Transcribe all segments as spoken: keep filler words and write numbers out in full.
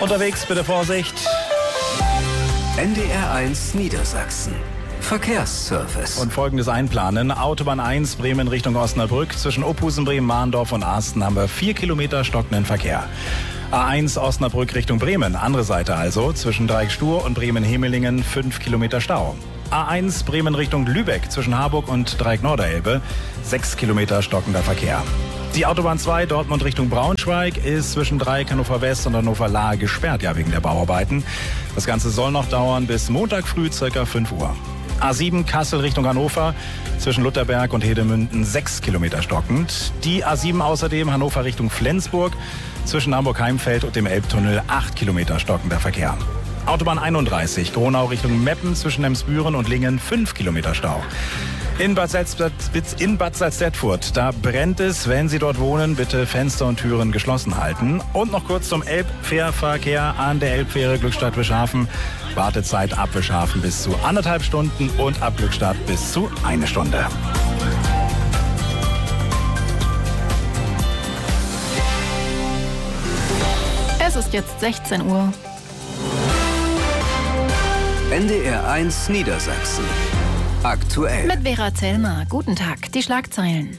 Unterwegs bitte Vorsicht. N D R eins Niedersachsen. Verkehrsservice. Und folgendes einplanen. Autobahn eins Bremen Richtung Osnabrück. Zwischen Opusen, Bremen, Mahndorf und Arsten haben wir vier Kilometer stockenden Verkehr. A eins Osnabrück Richtung Bremen, andere Seite also. Zwischen Dreieck-Stur und Bremen-Hemelingen fünf Kilometer Stau. A eins Bremen Richtung Lübeck zwischen Harburg und Dreieck-Norderelbe sechs Kilometer stockender Verkehr. Die Autobahn zwei Dortmund Richtung Braunschweig ist zwischen Dreieck Hannover West und Hannover Lahe gesperrt, ja wegen der Bauarbeiten. Das Ganze soll noch dauern bis Montag früh ca. fünf Uhr. A sieben Kassel Richtung Hannover, zwischen Lutherberg und Hedemünden sechs Kilometer stockend. Die A sieben außerdem Hannover Richtung Flensburg, zwischen Hamburg-Heimfeld und dem Elbtunnel acht Kilometer stockender Verkehr. Autobahn einunddreißig Gronau Richtung Meppen, zwischen Emsbüren und Lingen fünf Kilometer Stau. In Bad Salzdetfurt, in Bad Salzdetfurt, da brennt es. Wenn Sie dort wohnen, bitte Fenster und Türen geschlossen halten. Und noch kurz zum Elbfährverkehr an der Elbfähre Glückstadt-Wischhafen. Wartezeit ab Wischhafen bis zu anderthalb Stunden und ab Glückstadt bis zu eine Stunde. Es ist jetzt sechzehn Uhr. N D R eins Niedersachsen. Aktuell. Mit Vera Zellmer. Guten Tag. Die Schlagzeilen.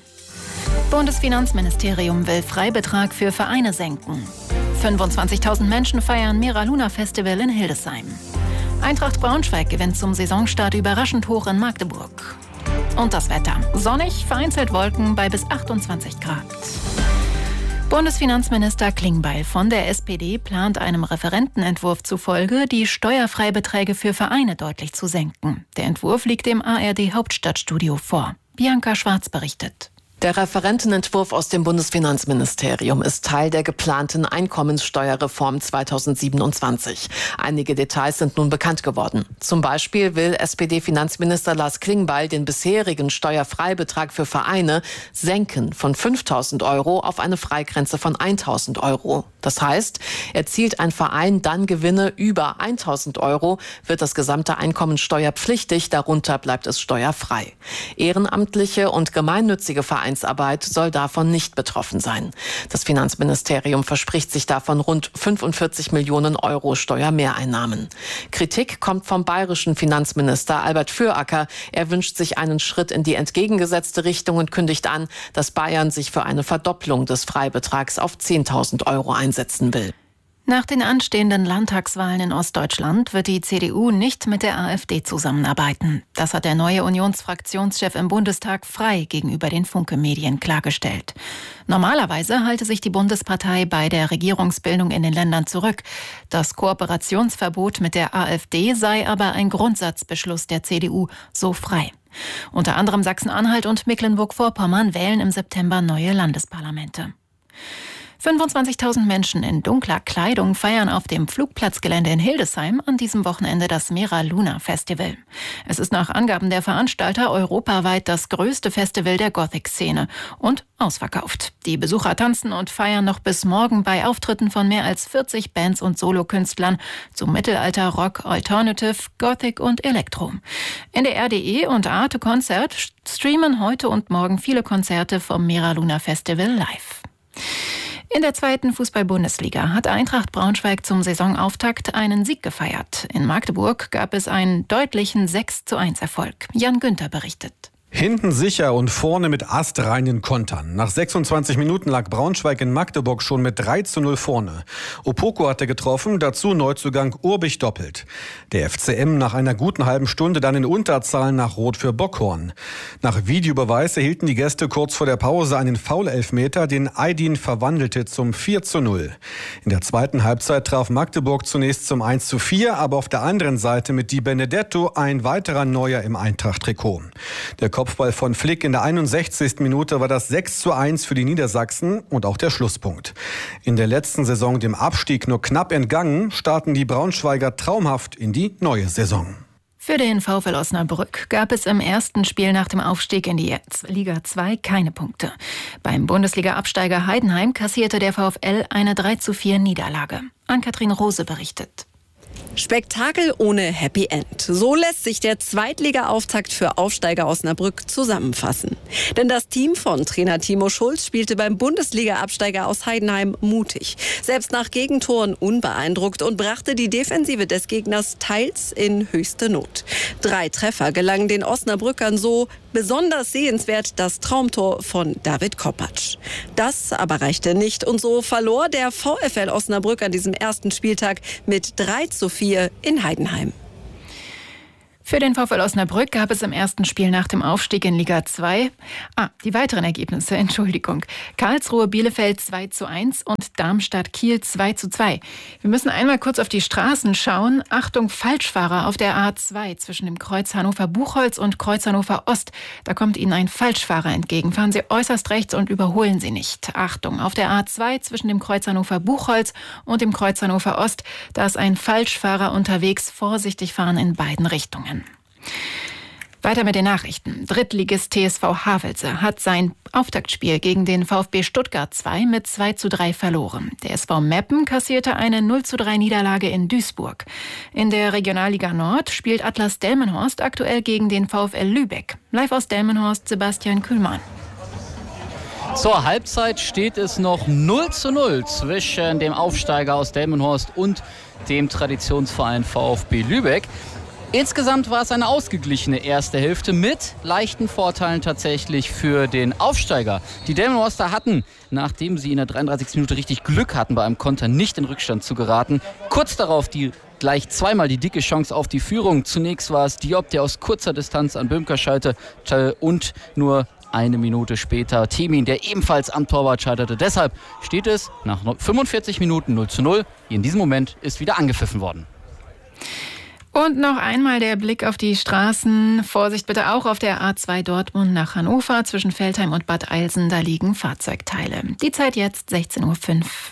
Bundesfinanzministerium will Freibetrag für Vereine senken. fünfundzwanzigtausend Menschen feiern Mera Luna Festival in Hildesheim. Eintracht Braunschweig gewinnt zum Saisonstart überraschend hoch in Magdeburg. Und das Wetter. Sonnig, vereinzelt Wolken bei bis achtundzwanzig Grad. Bundesfinanzminister Klingbeil von der S P D plant einem Referentenentwurf zufolge, die Steuerfreibeträge für Vereine deutlich zu senken. Der Entwurf liegt dem A R D Hauptstadtstudio vor. Bianca Schwarz berichtet. Der Referentenentwurf aus dem Bundesfinanzministerium ist Teil der geplanten Einkommenssteuerreform zweitausendsiebenundzwanzig. Einige Details sind nun bekannt geworden. Zum Beispiel will S P D-Finanzminister Lars Klingbeil den bisherigen Steuerfreibetrag für Vereine senken von fünftausend Euro auf eine Freigrenze von eintausend Euro. Das heißt, erzielt ein Verein dann Gewinne über eintausend Euro, wird das gesamte Einkommen steuerpflichtig, darunter bleibt es steuerfrei. Ehrenamtliche und gemeinnützige Vereinsarbeit soll davon nicht betroffen sein. Das Finanzministerium verspricht sich davon rund fünfundvierzig Millionen Euro Steuermehreinnahmen. Kritik kommt vom bayerischen Finanzminister Albert Füracker. Er wünscht sich einen Schritt in die entgegengesetzte Richtung und kündigt an, dass Bayern sich für eine Verdopplung des Freibetrags auf zehntausend Euro einsetzen will. Nach den anstehenden Landtagswahlen in Ostdeutschland wird die C D U nicht mit der AfD zusammenarbeiten. Das hat der neue Unionsfraktionschef im Bundestag frei gegenüber den Funke-Medien klargestellt. Normalerweise halte sich die Bundespartei bei der Regierungsbildung in den Ländern zurück. Das Kooperationsverbot mit der AfD sei aber ein Grundsatzbeschluss der C D U, so frei. Unter anderem Sachsen-Anhalt und Mecklenburg-Vorpommern wählen im September neue Landesparlamente. fünfundzwanzigtausend Menschen in dunkler Kleidung feiern auf dem Flugplatzgelände in Hildesheim an diesem Wochenende das Mera Luna Festival. Es ist nach Angaben der Veranstalter europaweit das größte Festival der Gothic-Szene und ausverkauft. Die Besucher tanzen und feiern noch bis morgen bei Auftritten von mehr als vierzig Bands und Solokünstlern zum Mittelalter, Rock, Alternative, Gothic und Elektro. N D R punkt de und Arte Konzert streamen heute und morgen viele Konzerte vom Mera Luna Festival live. In der zweiten Fußball-Bundesliga hat Eintracht Braunschweig zum Saisonauftakt einen Sieg gefeiert. In Magdeburg gab es einen deutlichen sechs zu eins Erfolg. Jan Günther berichtet. Hinten sicher und vorne mit astreinen Kontern. Nach sechsundzwanzig Minuten lag Braunschweig in Magdeburg schon mit drei zu null vorne. Opoko hatte getroffen, dazu Neuzugang Urbich doppelt. Der F C M nach einer guten halben Stunde dann in Unterzahl nach Rot für Bockhorn. Nach Videobeweis erhielten die Gäste kurz vor der Pause einen Foul-Elfmeter, den Aydin verwandelte zum vier zu null. In der zweiten Halbzeit traf Magdeburg zunächst zum eins zu vier, aber auf der anderen Seite mit Di Benedetto ein weiterer Neuer im Eintracht-Trikot. Der Kopfball von Flick in der einundsechzigsten Minute war das sechs zu eins für die Niedersachsen und auch der Schlusspunkt. In der letzten Saison dem Abstieg nur knapp entgangen, starten die Braunschweiger traumhaft in die neue Saison. Für den VfL Osnabrück gab es im ersten Spiel nach dem Aufstieg in die Liga zwei keine Punkte. Beim Bundesliga-Absteiger Heidenheim kassierte der VfL eine drei zu vier Niederlage. Ann-Kathrin Rose berichtet. Spektakel ohne Happy End. So lässt sich der Zweitliga-Auftakt für Aufsteiger Osnabrück zusammenfassen. Denn das Team von Trainer Timo Schulz spielte beim Bundesliga-Absteiger aus Heidenheim mutig. Selbst nach Gegentoren unbeeindruckt und brachte die Defensive des Gegners teils in höchste Not. Drei Treffer gelangen den Osnabrückern so, besonders sehenswert das Traumtor von David Kopacz. Das aber reichte nicht und so verlor der VfL Osnabrück an diesem ersten Spieltag mit drei zu vier in Heidenheim. Für den VfL Osnabrück gab es im ersten Spiel nach dem Aufstieg in Liga zwei, ah, die weiteren Ergebnisse, Entschuldigung. Karlsruhe Bielefeld zwei zu eins und Darmstadt Kiel zwei zu zwei. Wir müssen einmal kurz auf die Straßen schauen. Achtung, Falschfahrer auf der A zwei zwischen dem Kreuz Hannover-Buchholz und Kreuz Hannover Ost. Da kommt Ihnen ein Falschfahrer entgegen. Fahren Sie äußerst rechts und überholen Sie nicht. Achtung, auf der A zwei zwischen dem Kreuz Hannover-Buchholz und dem Kreuz Hannover Ost. Da ist ein Falschfahrer unterwegs. Vorsichtig fahren in beiden Richtungen. Weiter mit den Nachrichten. Drittligist T S V Havelse hat sein Auftaktspiel gegen den VfB Stuttgart zwei mit zwei zu drei verloren. Der S V Meppen kassierte eine null zu drei Niederlage in Duisburg. In der Regionalliga Nord spielt Atlas Delmenhorst aktuell gegen den VfL Lübeck. Live aus Delmenhorst, Sebastian Kühlmann. Zur Halbzeit steht es noch null zu null zwischen dem Aufsteiger aus Delmenhorst und dem Traditionsverein VfB Lübeck. Insgesamt war es eine ausgeglichene erste Hälfte mit leichten Vorteilen tatsächlich für den Aufsteiger. Die Delmenhorster hatten, nachdem sie in der dreiunddreißigsten Minute richtig Glück hatten, bei einem Konter nicht in Rückstand zu geraten, kurz darauf die gleich zweimal die dicke Chance auf die Führung. Zunächst war es Diop, der aus kurzer Distanz an Böhmker scheiterte und nur eine Minute später Temin, der ebenfalls am Torwart scheiterte. Deshalb steht es nach fünfundvierzig Minuten null zu null. In diesem Moment ist wieder angepfiffen worden. Und noch einmal der Blick auf die Straßen. Vorsicht bitte auch auf der A zwei Dortmund nach Hannover. Zwischen Veltheim und Bad Eilsen, da liegen Fahrzeugteile. Die Zeit jetzt sechzehn Uhr fünf.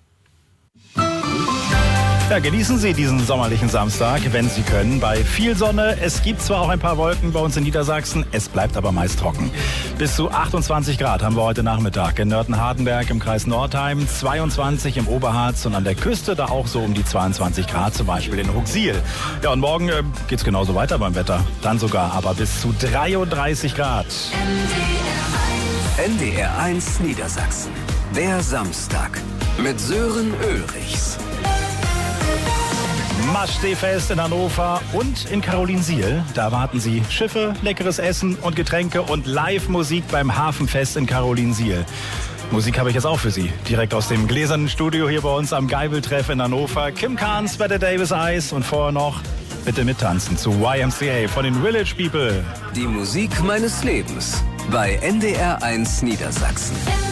Ja, genießen Sie diesen sommerlichen Samstag, wenn Sie können, bei viel Sonne. Es gibt zwar auch ein paar Wolken bei uns in Niedersachsen, es bleibt aber meist trocken. Bis zu achtundzwanzig Grad haben wir heute Nachmittag in Nörten-Hardenberg im Kreis Nordheim, zweiundzwanzig im Oberharz und an der Küste da auch so um die zweiundzwanzig Grad, zum Beispiel in Huxil. Ja, und morgen äh, geht's genauso weiter beim Wetter. Dann sogar aber bis zu dreiunddreißig Grad. N D R eins Niedersachsen. Der Samstag mit Sören Ulrichs. Maschseefest in Hannover und in Karolinsiel. Da warten Sie Schiffe, leckeres Essen und Getränke und Live-Musik beim Hafenfest in Karolinsiel. Musik habe ich jetzt auch für Sie. Direkt aus dem gläsernen Studio hier bei uns am Geibeltreff in Hannover. Kim Carnes, Bette Davis Eyes und vorher noch bitte mittanzen zu Y M C A von den Village People. Die Musik meines Lebens bei N D R eins Niedersachsen.